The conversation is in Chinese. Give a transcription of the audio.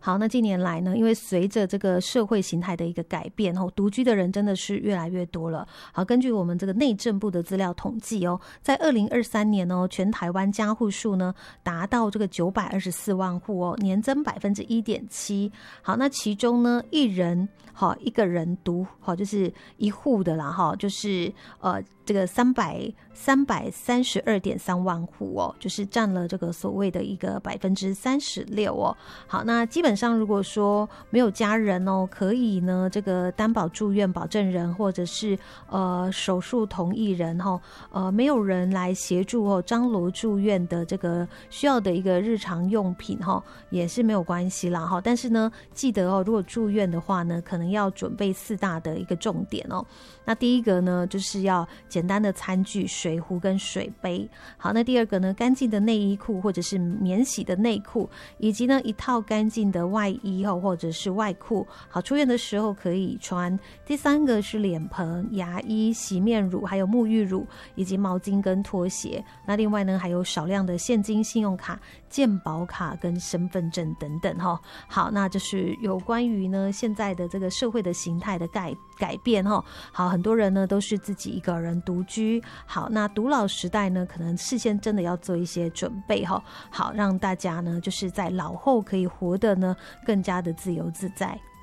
好，那近年来呢，因为随着这个社会形态的一个改变独居的人真的是越来越多了。好，根据我们这个内政部的资料统计在2023年全台湾家户数呢达到这个924万户年增1.7%。好，那其中呢一个人独就是一户的啦就是这个332.3万户就是占了这个所谓的一个36%好，那基本上如果说没有家人可以呢这个担保住院保证人或者是手术同意人没有人来协助张罗住院的这个需要的一个日常用品也是没有关系啦但是呢记得如果住院的话呢可能要准备4大的一个重点那第一个呢就是要简单的餐具、水壶跟水杯。好，那第二个呢干净的内衣裤或者是免洗的内裤，以及呢一套干净的外衣或者是外裤，好，出院的时候可以穿。第三个是脸盆、牙医、洗面乳还有沐浴乳，以及毛巾跟拖鞋。那另外呢还有少量的现金、信用卡、健保卡跟身份证等等好，那就是有关于呢现在的这个社会的形态的改变好，很多人呢都是自己一个人独居。好，那独老时代呢可能事先真的要做一些准备好，让大家呢就是在老后可以活得呢更加的自由自在。